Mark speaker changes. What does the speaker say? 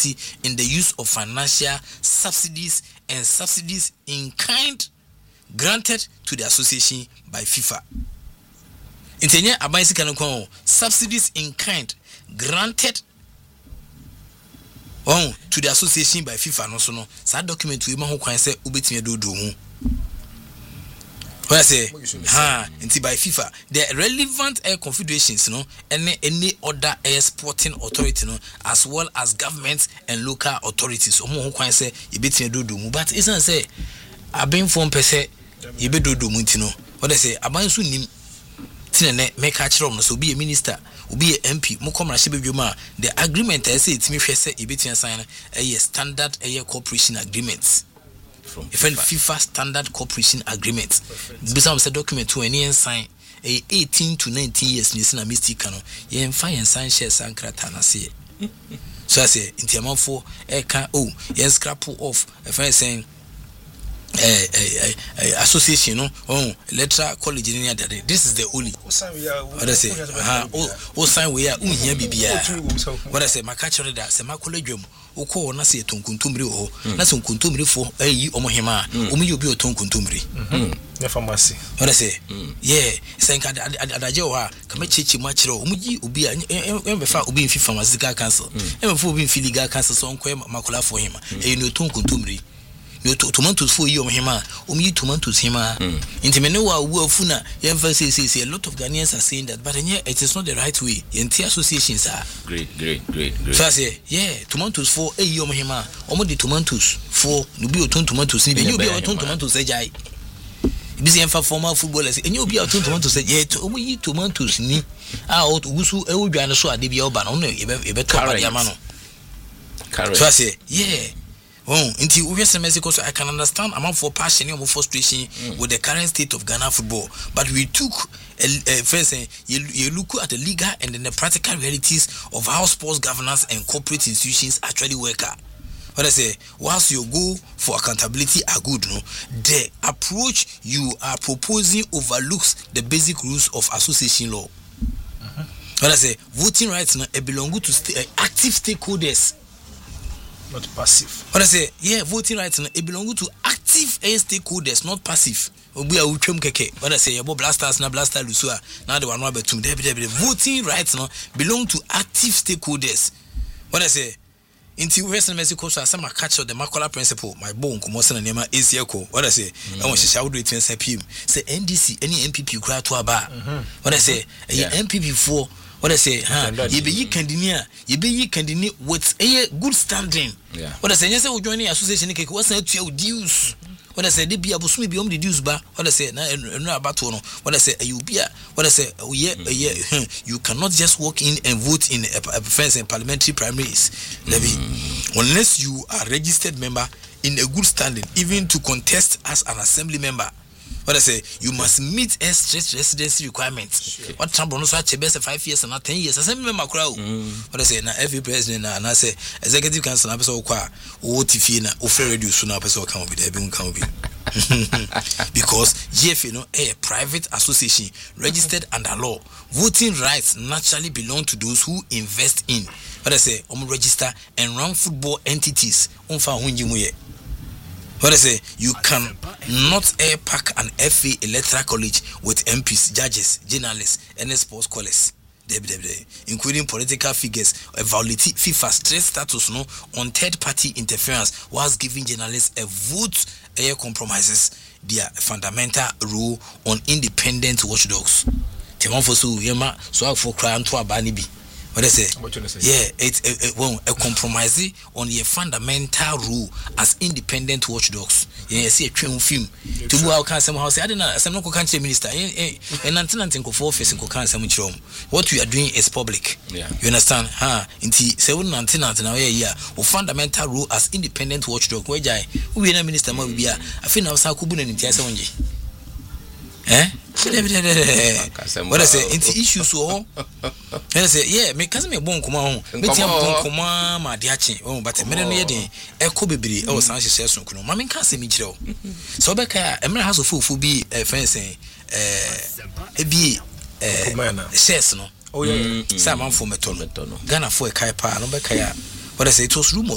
Speaker 1: accountability in the use of financial subsidies and subsidies in kind granted to the association by FIFA. Intenye abansi kanko subsidies in kind granted to the association by FIFA no so no sa document we ma ho kwan say obetime do hu. What I say inti by FIFA the relevant air confederations no any other air sporting authority no as well as governments and local authorities omo ho kwan say obetime do hu, but isn't say abin form per se you be do munti no. What I say abansu nim tinene make a chrom no so be a minister be a MP mo come rahye bedwuma the agreement I say it me hwe say ebetia sign a standard a cooperation agreement from FIFA standard cooperation agreement bisa am say document to any sign 18 to 19 years ni na mistake no ye mfa yen sign share sankrata na say so I say intiamafo e kan yen scrap off if saying association no electoral college in there. This is the only what I say sign we are here bibia what I say my catch that say my college oko na say tonkuntumri ho na say tonkuntumri fo ayi omohema omi obi otonkuntumri
Speaker 2: na pharmacy
Speaker 1: what I say yeah say nka adaje ho a kama chechi ma kire omuji obi a embefa obi mfi pharmaceutical council embefa obi mfi legal council so nko makola fo hima no tonkuntumri you tomatoes for you hima tomatoes hima intimene wa afuna yemfa say a lot of Ghanaians are saying that, but it is not the right way. Enti associations are great so I say tomatoes for you hima omo the tomatoes for no be oton tomatoes ni you be oton tomatoes ejai busy yemfa former footballers and you be oton tomatoes omo yi tomatoes ni ogusu ewudwa no so ade bia oba no ebe to pa dia ma no so I say until we because I can understand amount for passion and frustration with the current state of Ghana football, but we took first you look at the legal and then the practical realities of how sports governance and corporate institutions actually work. What I say, whilst your goal for accountability are good, no, the approach you are proposing overlooks the basic rules of association law. What I say, voting rights no belong to active stakeholders.
Speaker 2: Not passive.
Speaker 1: What I say, voting rights it belong to active stakeholders, not passive. We are utwem keke. What I say, your blasters na blaster lusua. Now the one about to voting rights no belong to active stakeholders. What I say, into Western Mexico, so some catch the Makola principle. My bone, Komosan and Nema is Yako. What I say, I want to shout it and say, NDC, any MPP cry to a bar. What I say, MPP for. What I say, you be continue with a good standing. What I say, yes, I will join the association. What's that your dues? What I say, they be able to be on the dues bar. What I say, no about one. What I say, you be what I say, you cannot just walk in and vote in a defense and parliamentary primaries. Unless you are a registered member in a good standing, even to contest as an assembly member. What I say, you must meet a strict residency requirements. What Trump knows what 5 years and not 10 years. I say, member crowd. What I say, now every president and I say, executive council episode qua, Tifina, offer reduce soon episode can be there, can be. Because GFA a private association registered under law. Voting rights naturally belong to those who invest in. What I say, register and run football entities. What I say, you can not pack an FA electoral college with MPs, judges, journalists, and sports callers, including political figures, evaluate FIFA stress status on third-party interference, whilst giving journalists a vote compromises their fundamental role on independent watchdogs. So for crime to abanibi. What I say? It's a compromise on your fundamental rule as independent watchdogs. See a film. To who can somehow say, I don't know, some local country minister, and nothing for office in Kokan. What we are doing is public. You understand? In 719 now, or fundamental rule as independent watchdog. Where Jai, we are minister, Mobia, I feel now Sakubun and Tiasonji. What I say, into issues so. And I say, me cousin me bon kuma hon. Me tia bon kuma ma de ache. But me no ye den e ko bebere e wo san hye so kuno. Ma me kan se mi kire o. So be ka emre house of fufu bi fence e bi shares no. Oh yeah. Sa man for meto no. Ghana for e kai pa no be ka ya. What I say, it was rumor